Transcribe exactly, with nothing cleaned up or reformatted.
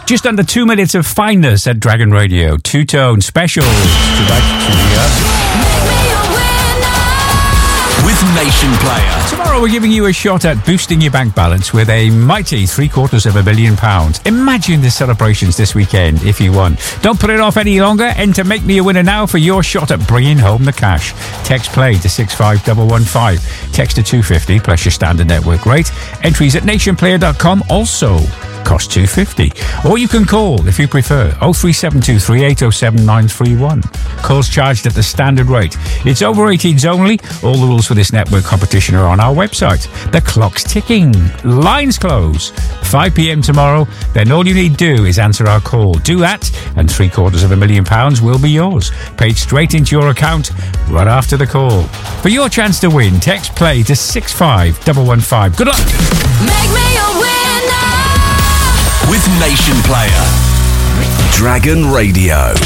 Just under two minutes of fineness at Dragon Radio. Two-tone specials. With Nation Player. Tomorrow we're giving you a shot at boosting your bank balance with a mighty three quarters of a million pounds. Imagine the celebrations this weekend if you won. Don't put it off any longer. Enter Make Me a Winner now for your shot at bringing home the cash. Text play to six five one one five. Text to two fifty plus your standard network rate. Entries at nation player dot com also cost two fifty. Or you can call if you prefer oh three seven two three eight oh seven nine three one. Calls charged at the standard rate. It's over eighteens only. All the rules for this network competition are on our website. The clock's ticking. Lines close. five p.m. tomorrow. Then all you need to do is answer our call. Do that and three quarters of a million pounds will be yours. Paid straight into your account right after the call. For your chance to win, text play to six five one one five. Good luck. Make me a winner with Nation Player. Dragon Radio.